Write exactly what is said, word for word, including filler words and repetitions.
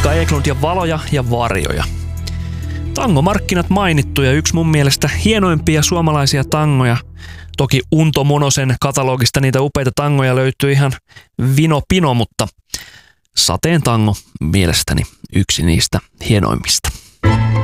Mika Eklund ja Valoja ja varjoja. Tangomarkkinat mainittu ja yksi mun mielestä hienoimpia suomalaisia tangoja. Toki Unto Monosen katalogista niitä upeita tangoja löytyy ihan vino pino, mutta Sateen tango mielestäni yksi niistä hienoimmista.